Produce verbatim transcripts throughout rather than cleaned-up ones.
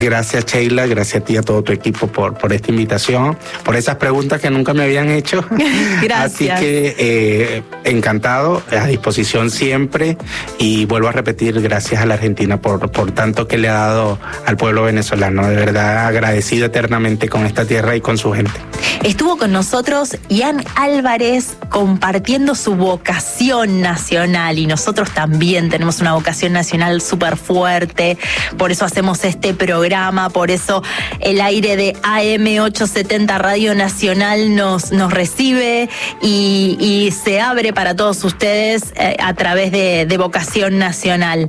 Gracias, Sheila, gracias a ti y a todo tu equipo por, por esta invitación, por esas preguntas que nunca me habían hecho. Gracias. Así que eh, encantado, a disposición siempre, y vuelvo a repetir, gracias a la Argentina por, por tanto que le ha dado al pueblo venezolano. De verdad agradecido eternamente con esta tierra y con su gente. Estuvo con nosotros Ian Álvarez compartiendo su vocación nacional, y nosotros también tenemos una vocación nacional súper fuerte, por eso hacemos este programa, por eso el aire de A M ochocientos setenta Radio Nacional nos, nos recibe y, y se abre para todos ustedes eh, a través de, de Vocación Nacional.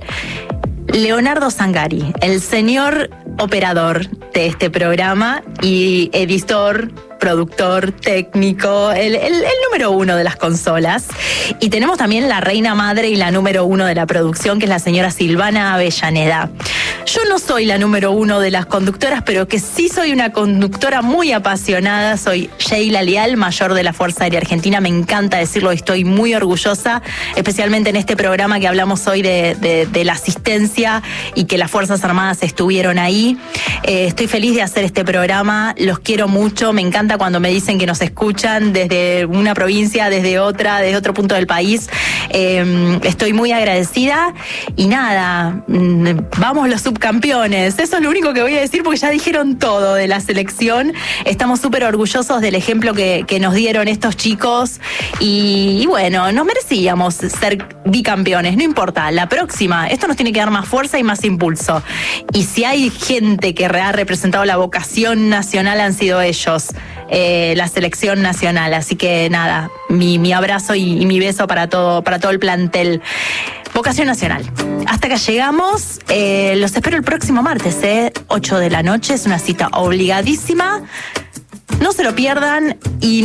Leonardo Zangari, el señor operador de este programa y editor, productor, técnico, el, el, el número uno de las consolas. Y tenemos también la reina madre y la número uno de la producción, que es la señora Silvana Avellaneda. Yo no soy la número uno de las conductoras, pero que sí soy una conductora muy apasionada. Soy Sheila Leal, mayor de la Fuerza Aérea Argentina. Me encanta decirlo, estoy muy orgullosa, especialmente en este programa que hablamos hoy de, de, de la asistencia y que las Fuerzas Armadas estuvieron ahí. Eh, estoy feliz de hacer este programa, los quiero mucho, me encanta cuando me dicen que nos escuchan desde una provincia, desde otra, desde otro punto del país. Eh, estoy muy agradecida y nada, vamos los subcampeones. Eso es lo único que voy a decir porque ya dijeron todo de la selección. Estamos súper orgullosos del ejemplo que, que nos dieron estos chicos y, y bueno, nos merecíamos ser bicampeones, no importa, la próxima, esto nos tiene que dar más fuerza y más impulso. Y si hay gente que ha representado la vocación nacional, han sido ellos, eh, la selección nacional. Así que nada, mi, mi abrazo y, y mi beso para todo, para todo el plantel. Vocación Nacional. Hasta acá llegamos. Eh, los espero el próximo martes, eh, ocho de la noche. Es una cita obligadísima. No se lo pierdan y